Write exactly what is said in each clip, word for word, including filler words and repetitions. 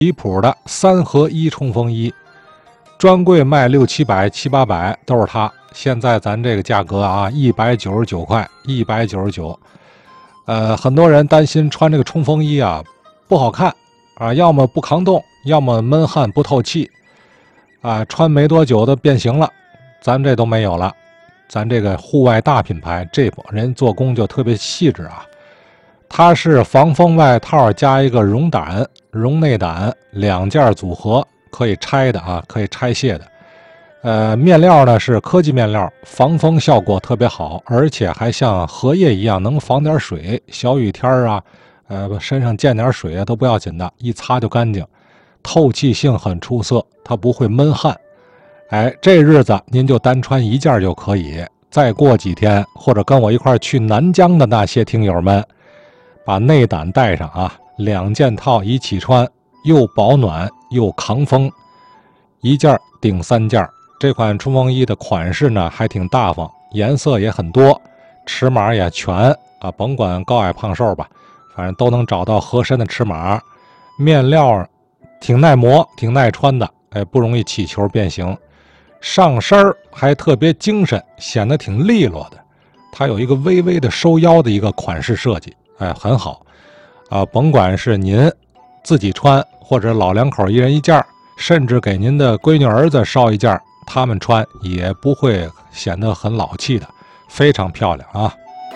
离谱的三合一冲锋衣，专柜卖六七百、七八百都是它。现在咱这个价格啊，一百九十九块，一百九十九。呃，很多人担心穿这个冲锋衣啊不好看啊，要么不抗冻，要么闷汗不透气啊，穿没多久的变形了。咱这都没有了，咱这个户外大品牌 Jeep 人做工就特别细致啊。它是防风外套加一个绒胆、绒内胆两件组合，可以拆的啊，可以拆卸的。呃，面料呢是科技面料，防风效果特别好，而且还像荷叶一样能防点水，小雨天啊，呃，身上溅点水啊都不要紧的，一擦就干净。透气性很出色，它不会闷汗。哎，这日子您就单穿一件就可以。再过几天，或者跟我一块去南疆的那些听友们，把内胆带上啊，两件套一起穿，又保暖又抗风，一件顶三件。这款冲锋衣的款式呢还挺大方，颜色也很多，尺码也全啊，甭管高矮胖瘦吧，反正都能找到合身的尺码。面料挺耐磨，挺耐穿的，哎，不容易起球变形。上身还特别精神，显得挺利落的。它有一个微微的收腰的一个款式设计，哎，很好啊。甭管是您自己穿，或者老两口一人一件，甚至给您的闺女儿子捎一件，他们穿也不会显得很老气的，非常漂亮啊。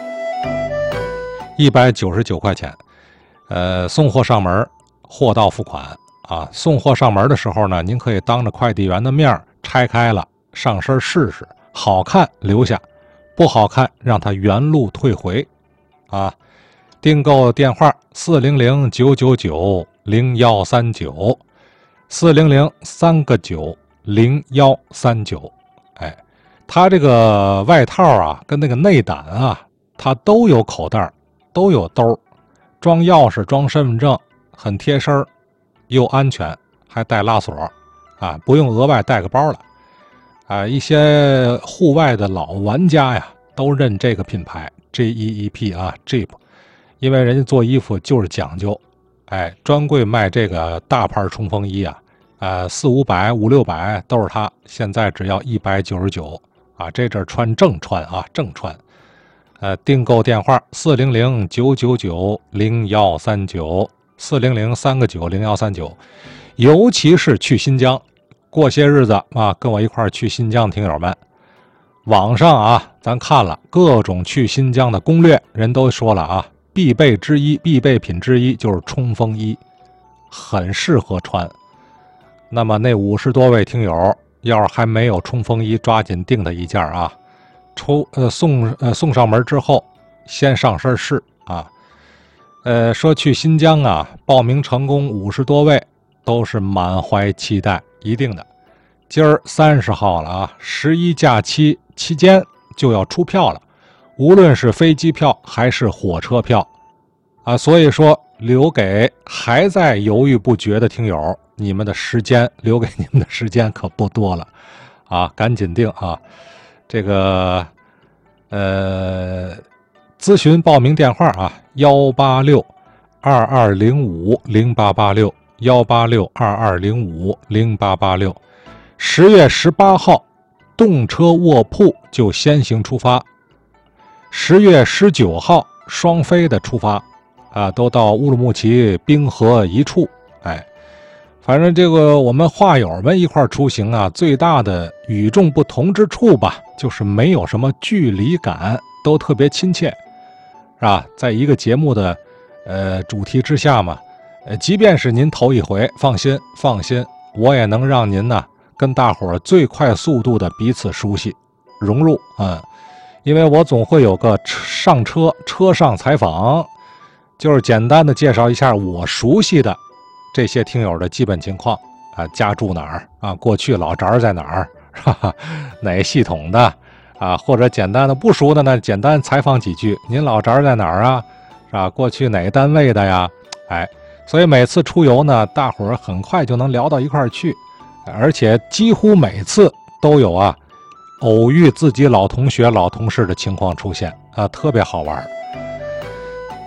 一百九十九块钱，呃，送货上门，货到付款啊。送货上门的时候呢，您可以当着快递员的面拆开了上身试试，好看留下，不好看让它原路退回啊。订购电话四零零九九九零幺三九，四零零三个九零幺三九。哎，它这个外套啊，跟那个内胆啊，它都有口袋，都有兜，装钥匙、装身份证，很贴身，又安全，还带拉锁啊，不用额外带个包了啊。一些户外的老玩家呀，都认这个品牌 J E E P 啊 Jeep， 因为人家做衣服就是讲究，哎，专柜卖这个大牌冲锋衣啊，呃，四五百、五六百都是它，现在只要一百九十九啊，这阵穿正穿啊，正穿。呃，订购电话四零零九九九零幺三九，四零零三个九零幺三九。尤其是去新疆，过些日子啊，跟我一块去新疆的听友们，网上啊，咱看了各种去新疆的攻略，人都说了啊，必备之一、必备品之一就是冲锋衣，很适合穿。那么那五十多位听友，要是还没有冲锋衣，抓紧订他一件啊！抽呃送呃送上门之后，先上身试啊。呃，说去新疆啊，报名成功五十多位，都是满怀期待，一定的。今儿三十号了啊，十一假期期间就要出票了，无论是飞机票还是火车票啊，所以说留给还在犹豫不决的听友，你们的时间留给你们的时间可不多了啊，赶紧订啊！这个呃，咨询报名电话啊，幺八六二二零五零八八六，幺八六二二零五零八八六。十月十八号，动车卧铺就先行出发。十月十九号，双飞的出发，啊，都到乌鲁木齐冰河一处。哎，反正这个我们话友们一块出行啊，最大的与众不同之处吧，就是没有什么距离感，都特别亲切，是吧？在一个节目的呃主题之下嘛，呃，即便是您头一回，放心放心，我也能让您呢跟大伙儿最快速度的彼此熟悉融入啊、嗯，因为我总会有个上车车上采访，就是简单的介绍一下我熟悉的这些听友的基本情况啊，家住哪儿啊，过去老宅在哪儿，哈哈，哪系统的啊，或者简单的不熟的呢，简单采访几句，您老宅在哪儿啊，是吧？过去哪个单位的呀？哎，所以每次出游呢，大伙儿很快就能聊到一块儿去。而且几乎每次都有啊偶遇自己老同学老同事的情况出现啊，特别好玩。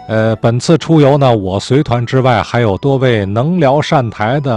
呃，本次出游呢，我随团之外还有多位能聊善台的